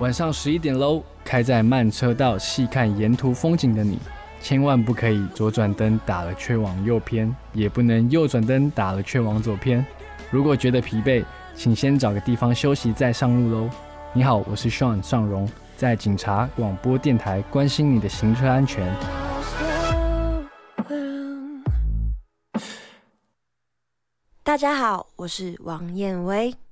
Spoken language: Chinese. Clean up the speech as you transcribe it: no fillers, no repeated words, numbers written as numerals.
晚上11点喽，开在慢车道细看沿途风景的你，千万不可以左转灯打了却往右偏，也不能右转灯打了却往左偏。如果觉得疲惫，请先找个地方休息再上路喽。你好，我是 Sean 尚荣，在警察广播电台关心你的行车安全。 大家好，我是王燕薇。